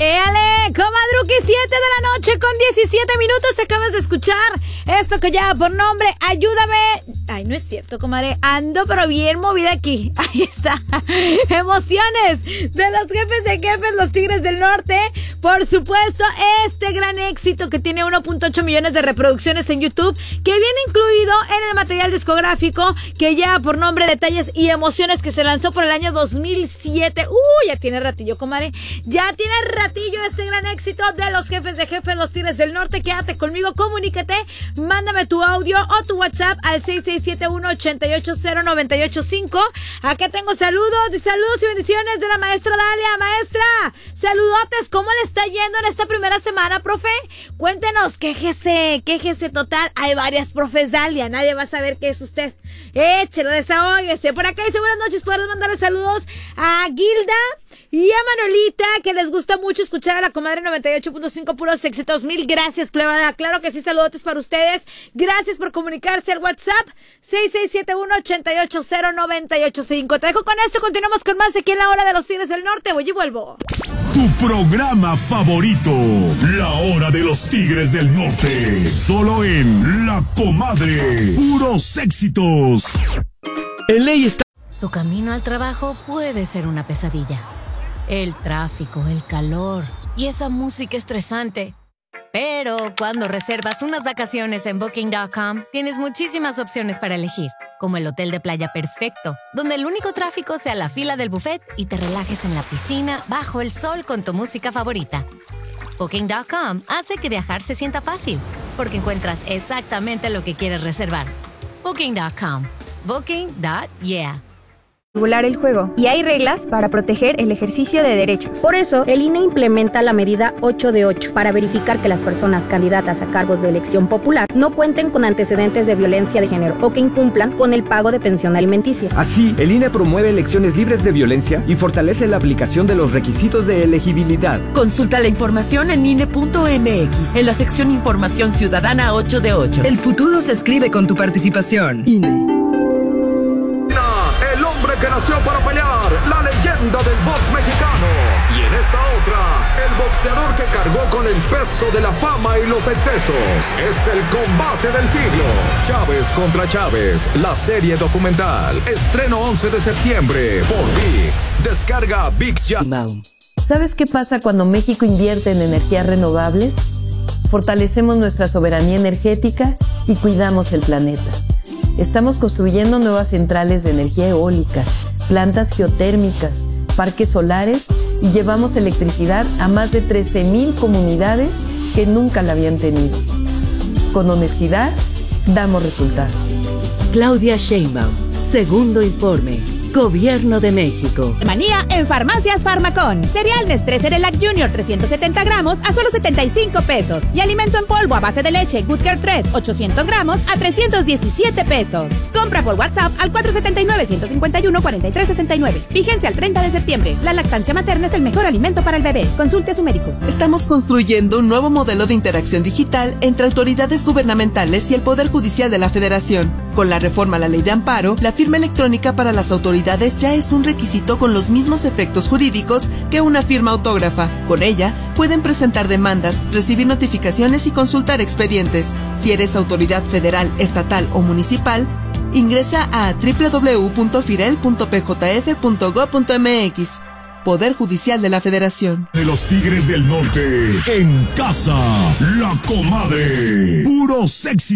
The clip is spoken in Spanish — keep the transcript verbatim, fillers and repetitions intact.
¡Éale! Comadruki, siete de la noche con diecisiete minutos. Acabas de escuchar esto que lleva por nombre Ayúdame. Ay, no es cierto, comadre. Ando pero bien movida aquí. Ahí está. Emociones de los jefes de jefes, los Tigres del Norte. Por supuesto, este gran éxito que tiene uno punto ocho millones de reproducciones en YouTube, que viene incluido en el material discográfico que lleva por nombre Detalles y Emociones, que se lanzó por el año dos mil siete. Uh, ya tiene ratillo, comadre. Ya tiene ratillo este gran éxito de los jefes de jefes, los Tigres del Norte. Quédate conmigo, comunícate, mándame tu audio o tu WhatsApp al seis seis siete uno, ocho ocho cero, nueve ocho cinco. Acá tengo saludos y saludos y bendiciones de la maestra Dalia. Maestra, saludotes, ¿cómo le está yendo en esta primera semana, profe? Cuéntenos, quéjese, quéjese total. Hay varias profes Dalia, nadie va a saber qué es usted. Échelo, desahóguese. Por acá dice buenas noches, podrás mandarle saludos a Gilda y a Manolita, que les gusta mucho escuchar a la comadre noventa y ocho punto cinco, puros éxitos. Mil gracias, plebada. Claro que sí, saludotes para ustedes. Gracias por comunicarse al WhatsApp seis seis siete uno, ocho ocho cero, nueve ocho cinco. Te dejo con esto, continuamos con más aquí en la hora de los Tigres del Norte. Voy y vuelvo. Tu programa favorito, la hora de los Tigres del Norte. Solo en La Comadre. Puros éxitos. En ley está. Tu camino al trabajo puede ser una pesadilla. El tráfico, el calor y esa música estresante. Pero cuando reservas unas vacaciones en Booking punto com, tienes muchísimas opciones para elegir, como el hotel de playa perfecto, donde el único tráfico sea la fila del buffet y te relajes en la piscina bajo el sol con tu música favorita. Booking punto com hace que viajar se sienta fácil, porque encuentras exactamente lo que quieres reservar. Booking punto com. Booking punto yeah. Regular el juego, y hay reglas para proteger el ejercicio de derechos. Por eso, el I N E implementa la medida ocho de ocho para verificar que las personas candidatas a cargos de elección popular no cuenten con antecedentes de violencia de género o que incumplan con el pago de pensión alimenticia. Así, el I N E promueve elecciones libres de violencia y fortalece la aplicación de los requisitos de elegibilidad. Consulta la información en I N E punto M X, en la sección Información Ciudadana ocho de ocho. El futuro se escribe con tu participación. I N E. El hombre que nació para pelear, la leyenda del box mexicano. Y en esta otra, el boxeador que cargó con el peso de la fama y los excesos. Es el combate del siglo. Chávez contra Chávez, la serie documental. Estreno once de septiembre por ViX. Descarga ViX ya. ¿Sabes qué pasa cuando México invierte en energías renovables? Fortalecemos nuestra soberanía energética y cuidamos el planeta. Estamos construyendo nuevas centrales de energía eólica, plantas geotérmicas, parques solares y llevamos electricidad a más de trece mil comunidades que nunca la habían tenido. Con honestidad, damos resultados. Claudia Sheinbaum, segundo informe. Gobierno de México. Manía en Farmacias Farmacón. Cereal Nestlé Cerelac Junior trescientos setenta gramos a solo setenta y cinco pesos. Y alimento en polvo a base de leche Good Care tres ochocientos gramos a trescientos diecisiete pesos. Compra por WhatsApp al cuatro siete nueve, uno cinco uno, cuatro tres seis nueve. Vigencia al treinta de septiembre. La lactancia materna es el mejor alimento para el bebé. Consulte a su médico. Estamos construyendo un nuevo modelo de interacción digital entre autoridades gubernamentales y el Poder Judicial de la Federación. Con la reforma a la Ley de Amparo, la firma electrónica para las autoridades ya es un requisito con los mismos efectos jurídicos que una firma autógrafa. Con ella, pueden presentar demandas, recibir notificaciones y consultar expedientes. Si eres autoridad federal, estatal o municipal, ingresa a doble u doble u doble u punto firel punto p j f punto gob punto m x. Poder Judicial de la Federación. De los Tigres del Norte, en casa, La Comadre. Puro sexy.